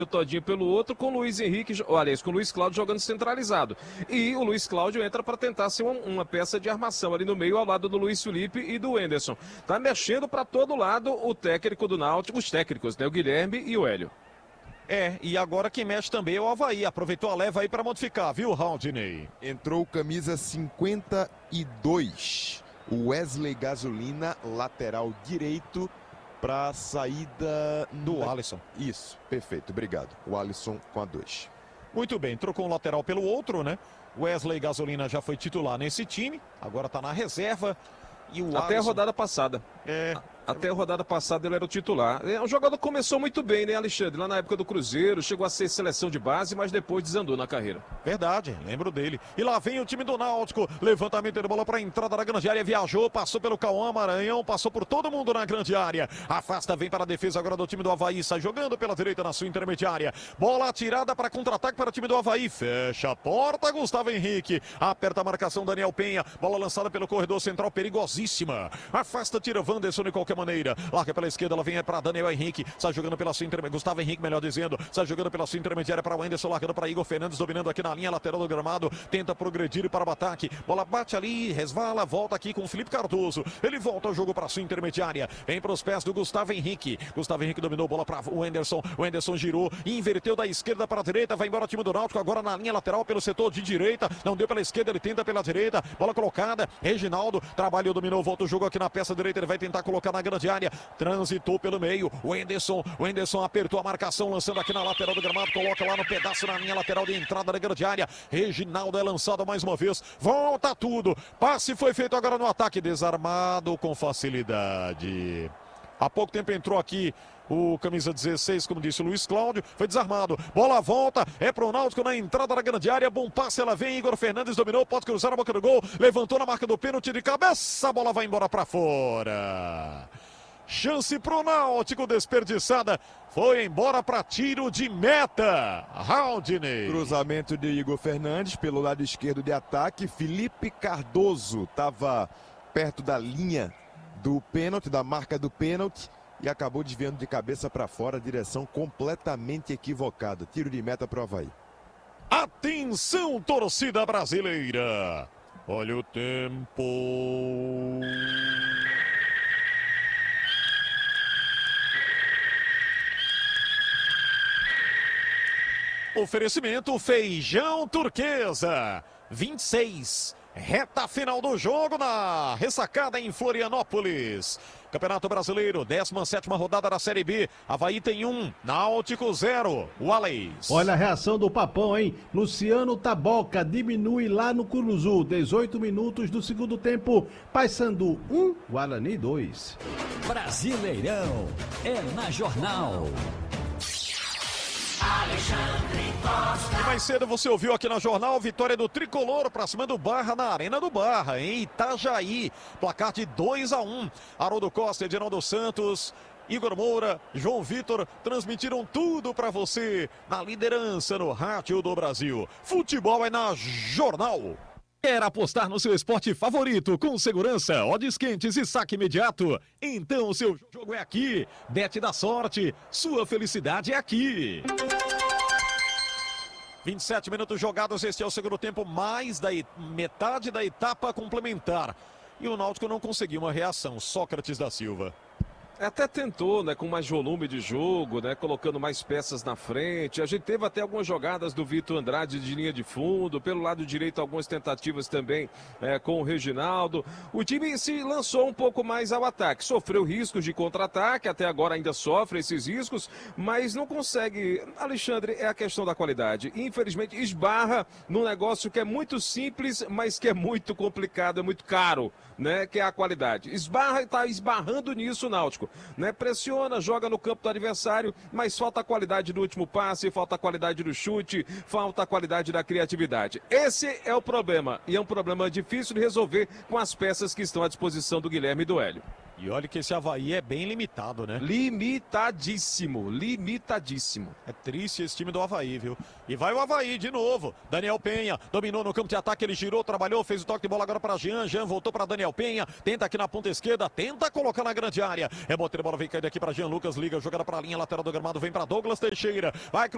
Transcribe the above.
todinho pelo outro, com o Luiz Henrique, aliás, com o Luiz Cláudio jogando centralizado. E o Luiz Cláudio entra para tentar ser uma peça de armação ali no meio, ao lado do Luiz Felipe e do Wenderson. Tá mexendo para todo lado o técnico do Náutico, os técnicos, né? O Guilherme e o Hélio. E agora quem mexe também é o Avaí. Aproveitou a leva aí para modificar, viu, Raudinei? Entrou camisa 52, o Wesley Gasolina, lateral direito, para a saída do Alisson. Isso, perfeito, obrigado. O Alisson com a 2. Muito bem, trocou um lateral pelo outro, né? Wesley Gasolina já foi titular nesse time, agora tá na reserva. E o Até Alisson... a rodada passada. Até a rodada passada ele era o titular. O jogador começou muito bem, né, Alexandre? Lá na época do Cruzeiro, chegou a ser seleção de base, mas depois desandou na carreira. Verdade, lembro dele. E lá vem o time do Náutico. Levantamento de bola para a entrada da grande área. Viajou, passou pelo Cauã Maranhão, passou por todo mundo na grande área. Afasta, vem para a defesa agora do time do Avaí. Sai jogando pela direita na sua intermediária. Bola atirada para contra-ataque para o time do Avaí. Fecha a porta, Gustavo Henrique. Aperta a marcação, Daniel Penha. Bola lançada pelo corredor central, perigosíssima. Afasta, tira Wanderson de qualquer maneira. Larga pela esquerda, ela vem para Daniel Henrique. Sai jogando pela sua intermediária. Gustavo Henrique, melhor dizendo. Sai jogando pela sua intermediária para o Wenderson, largando para Igor Fernandes, dominando aqui na linha lateral do gramado. Tenta progredir para o ataque. Bola bate ali, resvala, volta aqui com o Felipe Cardoso. Ele volta o jogo para sua intermediária. Vem para os pés do Gustavo Henrique. Gustavo Henrique dominou, bola para o Wenderson. O Wenderson girou, inverteu da esquerda para a direita. Vai embora o time do Náutico agora na linha lateral pelo setor de direita. Não deu pela esquerda, ele tenta pela direita. Bola colocada. Reginaldo trabalhou, dominou, volta o jogo aqui na peça direita. Ele vai tentar colocar na grande área. Transitou pelo meio. O Wenderson apertou a marcação, lançando aqui na lateral do gramado. Coloca lá no pedaço na linha lateral de entrada da grande área. Reginaldo é lançado mais uma vez. Volta tudo. Passe foi feito agora no ataque. Desarmado com facilidade. Há pouco tempo entrou aqui o camisa 16, como disse o Luiz Cláudio, foi desarmado. Bola volta, é pro Náutico na entrada da grande área. Bom passe, ela vem. Igor Fernandes dominou, pode cruzar a boca do gol. Levantou na marca do pênalti de cabeça. A bola vai embora para fora. Chance pro Náutico desperdiçada. Foi embora para tiro de meta. Raudinei. Cruzamento de Igor Fernandes pelo lado esquerdo de ataque. Felipe Cardoso estava perto da linha do pênalti, da marca do pênalti, e acabou desviando de cabeça para fora, direção completamente equivocada. Tiro de meta para o Avaí. Atenção, torcida brasileira. Olha o tempo. Oferecimento Feijão Turquesa. 26. Reta final do jogo na ressacada em Florianópolis. Campeonato Brasileiro, 17ª rodada da Série B. Avaí tem 1, Náutico 0. Wallace. Olha a reação do Papão, hein? Luciano Taboca diminui lá no Curuzu. 18 minutos do segundo tempo. Paysandu 1, Guarani 2. Brasileirão é na Jornal. Alexandre Costa. E mais cedo você ouviu aqui na Jornal, vitória do Tricolor para cima do Barra na Arena do Barra, em Itajaí. Placar de 2-1. Haroldo Costa, Edinaldo Santos, Igor Moura, João Vitor transmitiram tudo para você na liderança no rádio do Brasil. Futebol é na Jornal. Quer apostar no seu esporte favorito com segurança, odds quentes e saque imediato? Então o seu jogo é aqui. Bet da sorte, sua felicidade é aqui. 27 minutos jogados, este é o segundo tempo, mais da metade da etapa complementar. E o Náutico não conseguiu uma reação. Sócrates da Silva. Até tentou, né, com mais volume de jogo, né, colocando mais peças na frente. A gente teve até algumas jogadas do Vitor Andrade de linha de fundo, pelo lado direito algumas tentativas também com o Reginaldo. O time se lançou um pouco mais ao ataque, sofreu riscos de contra-ataque, até agora ainda sofre esses riscos, mas não consegue. Alexandre, é a questão da qualidade. Infelizmente esbarra num negócio que é muito simples, mas que é muito complicado, é muito caro, né, que é a qualidade. Esbarra e está esbarrando nisso o Náutico. Né, pressiona, joga no campo do adversário, mas falta a qualidade do último passe, falta a qualidade do chute, falta a qualidade da criatividade. Esse é o problema, e é um problema difícil de resolver com as peças que estão à disposição do Guilherme e do Hélio. E olha que esse Avaí é bem limitado, né? Limitadíssimo, limitadíssimo. É triste esse time do Avaí, viu? E vai o Avaí de novo. Daniel Penha dominou no campo de ataque, ele girou, trabalhou, fez o toque de bola agora para Jean. Jean voltou para Daniel Penha, tenta aqui na ponta esquerda, tenta colocar na grande área. É botar a bola, vem cair aqui para Jean Lucas, liga, jogada para a linha lateral do gramado, vem para Douglas Teixeira. Vai